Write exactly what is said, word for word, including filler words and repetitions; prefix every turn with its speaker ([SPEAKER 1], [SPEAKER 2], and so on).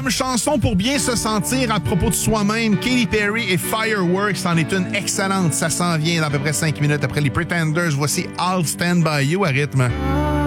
[SPEAKER 1] Comme chanson pour bien se sentir à propos de soi-même, Katy Perry et Fireworks en est une excellente. Ça s'en vient dans à peu près cinq minutes après les Pretenders. Voici I'll Stand By You à rythme.